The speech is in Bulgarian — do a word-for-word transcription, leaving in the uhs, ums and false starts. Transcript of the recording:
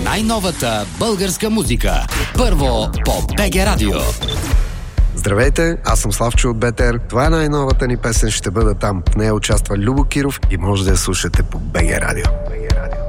най-новата българска музика. Първо по БГ Радио. Здравейте, аз съм Славчо от БТР. Това е най-новата ни песен, ще бъда там. В нея участва Любо Киров и може да я слушате по БГ Радио. БГ Радио.